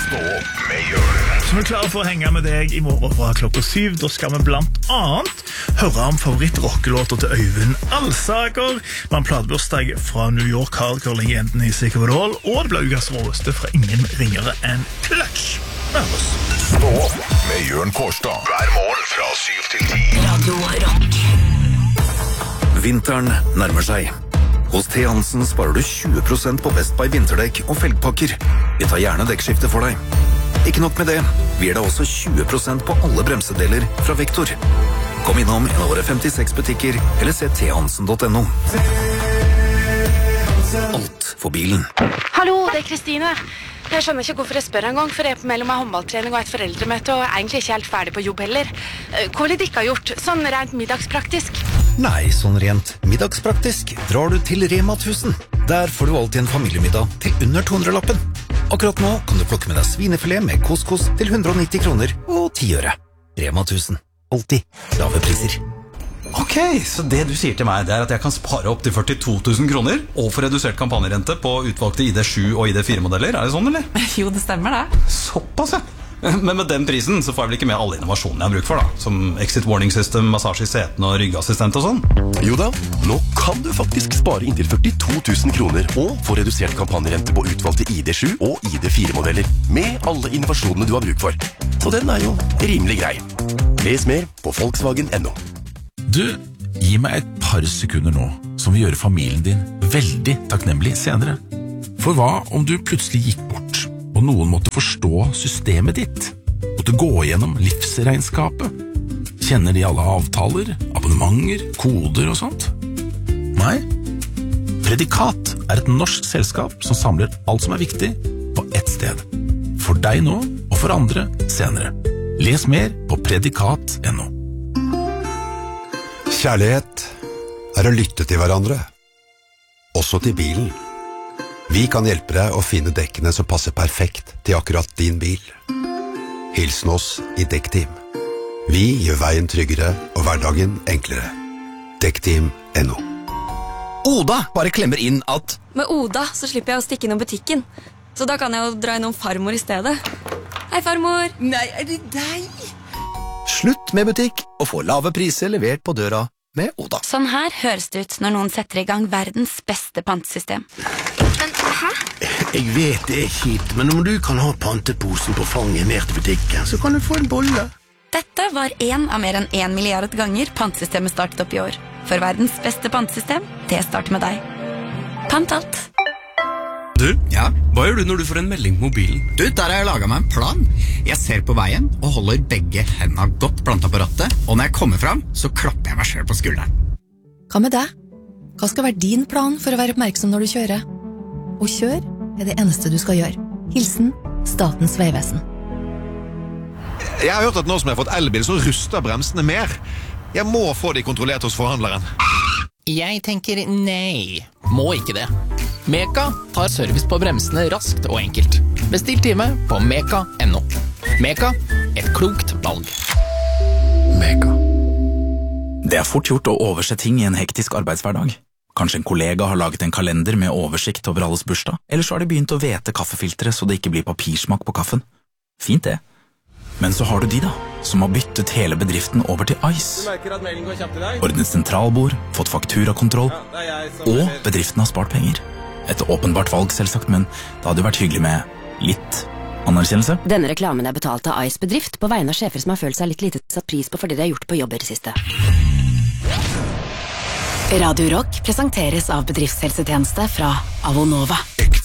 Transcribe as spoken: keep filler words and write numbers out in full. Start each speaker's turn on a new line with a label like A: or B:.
A: Stå opp med Jørn.
B: Så vi er klare for å henge med deg i morgen fra klokka syv. Da skal vi blant annet høre om favorittrockelåter til Øyvind Alsager. Vi har en platebursdag fra New York Hardcore-legenden i Sikkervedal, og det blir ukas råeste fra ingen ringere enn Clutch. Med oss.
A: Stå opp med Jørn Kårstad. Hver morgen fra syv til ti.
C: Radio Rock.
D: Vinteren nærmer seg. Hos T. Hansen sparer du tjue prosent på Best Buy vinterdekk og felgpakker. Vi tar gjerne dekkskifte for deg. Ikke nok med det, vi gir deg også tjue prosent på alle bremsedeler fra Vektor. Kom innom en av våre femtiseks butikker, eller se t hansen punktum no. Alt for bilen.
E: Hallo, det er Kristine. Jeg skjønner ikke hvorfor jeg spør en gang, for jeg er på mellom en håndballtrening og et foreldremøte, og egentlig ikke helt ferdig på jobb heller. Hva vil dere ha gjort, sånn rent middagspraktisk?
D: Nei, sånn rent middagspraktisk drar du til Rema tusen. Der får du alltid en familiemiddag til under to hundre lappen. Akkurat nå kan du plukke med deg svinefilet med couscous til hundre og nitti kroner og ti øre. Rema tusen. Alltid lave priser.
F: Ok, så det du sier til meg, det er at jeg kan spare opp til førtito tusen kroner og få redusert kampanjerente på utvalgte I D sju og I D fire modeller. Er det sånn, eller?
G: Jo, det stemmer det.
F: Såpass, ja. Men med den prisen så får jeg vel ikke med alle innovasjonene jeg har bruk for, da. Som exit warning system, massasje I setene og ryggassistent og sånn.
H: Jo da, nå kan du faktisk spare inntil førtito tusen kroner og få redusert kampanjerente på utvalgte I D sju og I D fire modeller med alle innovasjonene du har bruk for. Så den er jo rimelig grei. Les mer på Volkswagen punktum no.
I: Du, gi meg et par sekunder nå, som vil gjøre familien din veldig takknemlig senere. For hva om du plutselig gikk bort, og noen måtte forstå systemet ditt? Måtte gå gjennom livsregnskapet? Kjenner de alle avtaler, abonnementer, koder og sånt? Nei? Predikat er et norsk selskap som samler alt som er viktig på ett sted. For deg nå, og for andre senere. Les mer på predikat punktum no.
J: Kjærlighet er å lytte til hverandre, også til bilen. Vi kan hjelpe deg å finne dekkene som passer perfekt til akkurat din bil. Hilsen oss I Dekkteam. Vi gjør veien tryggere og hverdagen enklere. Dekkteam punktum no.
K: Oda bare klemmer inn at
L: Med Oda så slipper jeg å stikke innom butikken, så da kan jeg jo dra innom farmor I stedet. Hei, farmor!
K: Nei, er det deg? Slutt med butikk og få lave priser levert på døra med Oda.
M: Sånn her høres det ut når noen setter I gang verdens beste pantesystem.
L: Men, hæ?
N: Jeg vet det er kjipt, men om du kan ha panteposen på fanget ned til butikken, så kan du få en bolle.
M: Dette var en av mer enn en milliard ganger pantesystemet startet opp I år. For verdens beste pantesystem, det starter med deg. Pant alt.
O: Du, ja? Hva gjør du når du får en melding på mobilen?
K: Du, der har jeg laget meg en plan. Jeg ser på veien og holder begge hendene godt plantet på rattet, og når jeg kommer frem, så klapper jeg meg selv på skulderen.
P: Hva med deg? Hva skal være din plan for å være oppmerksom når du kjører? Og kjør er det eneste du skal gjøre. Hilsen Statens vegvesen.
Q: Jeg har hørt at nå som jeg har fått elbil, så ruster bremsene mer. Jeg må få de kontrollert hos forhandleren.
R: Jeg tenker nei, må ikke det. Meka tar service på bremsene raskt og enkelt. Bestill time på meka punktum no. Meka, et klokt valg.
D: Meka. Det er fort gjort å overse ting I en hektisk arbeidshverdag. Kanskje en kollega har laget en kalender med oversikt over alles bursdag, eller så har de begynt å vete kaffefiltre så det ikke blir papirsmak på kaffen. Fint det. Men så har du de da, som har byttet hele bedriften over til Ice. Ordnet sentralbord, fått fakturakontroll, og bedriften har spart penger. Et åpenbart valg selvsagt, men det hadde jo vært hyggelig med litt anerkjennelse.
S: Denne reklamen er betalt av Ice bedrift på vegne av sjefer som har følt seg litt lite satt pris på fordi de har gjort på jobber det siste. Radio Rock presenteres av bedriftshelsetjeneste fra Avonova.